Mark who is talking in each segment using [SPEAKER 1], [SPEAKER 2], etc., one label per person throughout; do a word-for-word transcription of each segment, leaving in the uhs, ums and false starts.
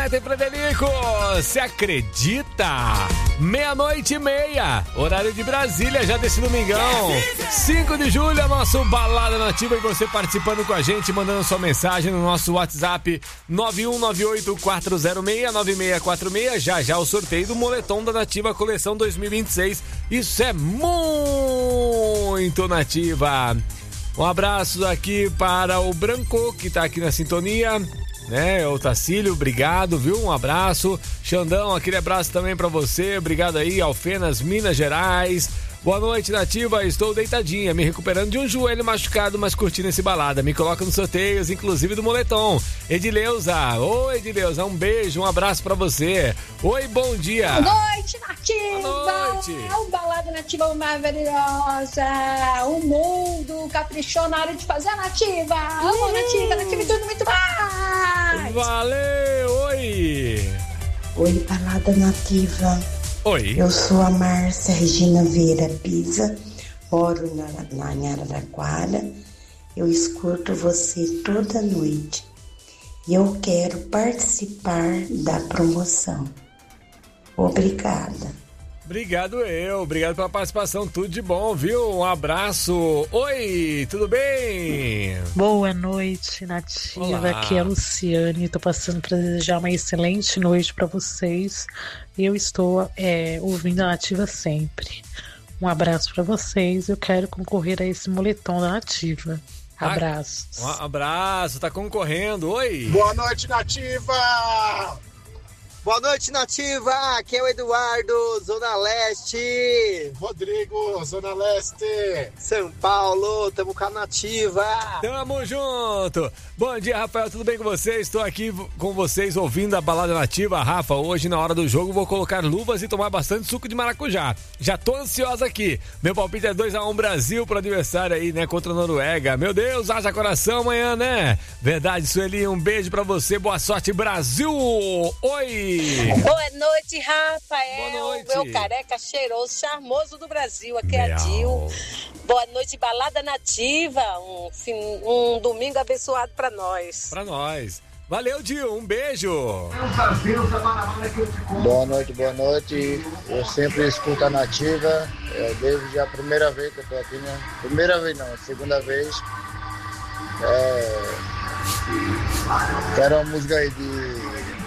[SPEAKER 1] Neto e Frederico, você acredita? Meia-noite e meia, horário de Brasília, já desse domingão. cinco de julho, nosso Balada Nativa, e você participando com a gente, mandando sua mensagem no nosso WhatsApp nove um nove oito quatro zero seis nove seis quatro seis. Já já o sorteio do moletom da Nativa Coleção dois mil e vinte e seis. Isso é muito Nativa. Um abraço aqui para o Branco, que tá aqui na sintonia, né? O Tacílio, obrigado, viu? Um abraço. Xandão, aquele abraço também para você. Obrigado aí, Alfenas, Minas Gerais. Boa noite, Nativa. Estou deitadinha, me recuperando de um joelho machucado, mas curtindo esse balada. Me coloca nos sorteios, inclusive do moletom. Edileuza. Oi, Edileuza. Um beijo, um abraço pra você. Oi, bom dia.
[SPEAKER 2] Boa noite, Nativa.
[SPEAKER 1] Boa noite.
[SPEAKER 2] O Balada Nativa maravilhosa. O mundo caprichou na hora de fazer a Nativa. Amo Nativa, Nativa e tudo muito mais.
[SPEAKER 1] Valeu, oi.
[SPEAKER 3] Oi, Balada Nativa.
[SPEAKER 1] Oi.
[SPEAKER 3] Eu sou a Márcia Regina Vieira Pisa, moro na, na Araraquara. Eu escuto você toda noite e eu quero participar da promoção. Obrigada.
[SPEAKER 1] Obrigado eu, obrigado pela participação, tudo de bom, viu? Um abraço. Oi, tudo bem?
[SPEAKER 4] Boa noite, Nativa.
[SPEAKER 1] Olá.
[SPEAKER 4] Aqui é a Luciane. Tô passando para desejar uma excelente noite para vocês. Eu estou é, ouvindo a Nativa sempre. Um abraço para vocês. Eu quero concorrer a esse moletom da Nativa. Abraços.
[SPEAKER 1] Um abraço, tá concorrendo. Oi.
[SPEAKER 5] Boa noite, Nativa.
[SPEAKER 6] Boa noite, Nativa. Aqui é o Eduardo, Zona Leste.
[SPEAKER 5] Rodrigo, Zona Leste.
[SPEAKER 6] São Paulo, tamo com a Nativa.
[SPEAKER 1] Tamo junto. Bom dia, Rafael, tudo bem com vocês? Estou aqui com vocês ouvindo a Balada Nativa. Rafa, hoje na hora do jogo vou colocar luvas e tomar bastante suco de maracujá. Já tô ansiosa aqui. Meu palpite é dois a um Brasil pro adversário aí, né, contra a Noruega. Meu Deus, haja coração amanhã, né? Verdade, Sueli, um beijo pra você. Boa sorte, Brasil. Oi.
[SPEAKER 7] Boa noite, Rafael.
[SPEAKER 1] Boa noite.
[SPEAKER 7] Meu careca cheiroso, charmoso do Brasil. Aqui é a Dil. Boa noite, Balada Nativa. Um, um domingo abençoado pra nós.
[SPEAKER 1] Pra nós. Valeu, Dil. Um beijo.
[SPEAKER 8] Boa noite, boa noite. Eu sempre escuto a Nativa. É, desde a primeira vez que eu tô aqui, né? Primeira vez não, segunda vez. É... Quero uma música aí de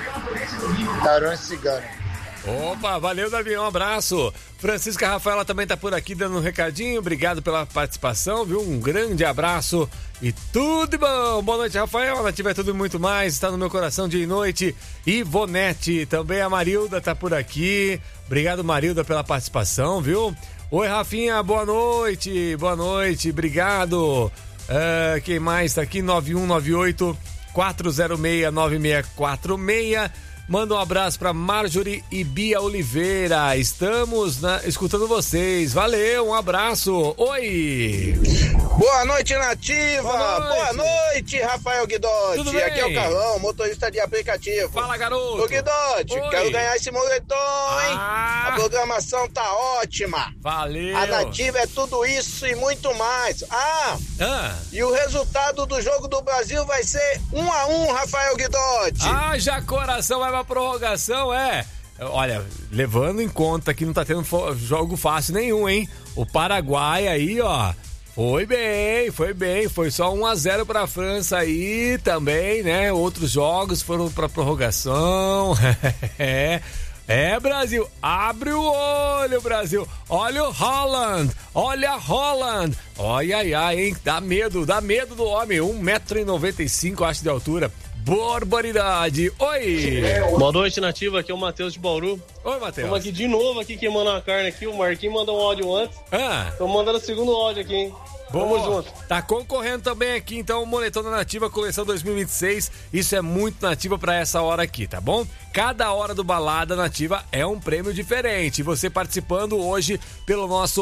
[SPEAKER 8] Tarões Cigano.
[SPEAKER 1] Opa, valeu, Davi, um abraço. Francisca Rafaela também tá por aqui dando um recadinho, obrigado pela participação, viu? Um grande abraço e tudo de bom. Boa noite, Rafael, Nativa é tudo e muito mais, está no meu coração dia e noite. Ivonete, também a Marilda tá por aqui, obrigado, Marilda, pela participação, viu? Oi, Rafinha, boa noite, boa noite, obrigado. Uh, quem mais tá aqui? nove um nove oito quatro zero seis nove seis quatro seis. Manda um abraço pra Marjorie e Bia Oliveira. Estamos na, escutando vocês. Valeu, um abraço. Oi.
[SPEAKER 5] Boa noite, Nativa.
[SPEAKER 1] Boa noite,
[SPEAKER 5] Boa noite Rafael Guidotti.
[SPEAKER 1] Tudo bem?
[SPEAKER 5] Aqui é o Carlão, motorista de aplicativo.
[SPEAKER 1] Fala, garoto.
[SPEAKER 5] Ô, Guidotti,
[SPEAKER 1] Oi.
[SPEAKER 5] quero ganhar esse moletom, hein?
[SPEAKER 1] Ah.
[SPEAKER 5] A programação tá ótima.
[SPEAKER 1] Valeu.
[SPEAKER 5] A Nativa é tudo isso e muito mais. Ah,
[SPEAKER 1] ah.
[SPEAKER 5] E o resultado do jogo do Brasil vai ser um a um, Rafael Guidotti.
[SPEAKER 1] Ah, já coração vai pra prorrogação, é. Olha, levando em conta que não tá tendo jogo fácil nenhum, hein? O Paraguai aí, ó, foi bem, foi bem. Foi só um a zero pra França aí também, né? Outros jogos foram pra prorrogação. É. É, Brasil, abre o olho, Brasil. Olha o Haaland, olha Haaland. Olha, ai, ai, hein? Dá medo, dá medo do homem. um metro e noventa e cinco, acho, de altura. Barbaridade. Oi.
[SPEAKER 9] Boa noite, Nativa. Aqui é o Matheus de Bauru.
[SPEAKER 1] Oi, Matheus.
[SPEAKER 9] Estamos aqui de novo, aqui queimando a carne aqui. O Marquinhos mandou um áudio antes.
[SPEAKER 1] Ah.
[SPEAKER 9] Tô mandando o segundo áudio aqui, hein?
[SPEAKER 1] Boa.
[SPEAKER 9] Vamos junto.
[SPEAKER 1] Tá concorrendo também aqui, então, o moletom da Nativa, coleção dois mil e vinte e seis. Isso é muito Nativa pra essa hora aqui, tá bom? Cada hora do Balada Nativa é um prêmio diferente. Você participando hoje pelo nosso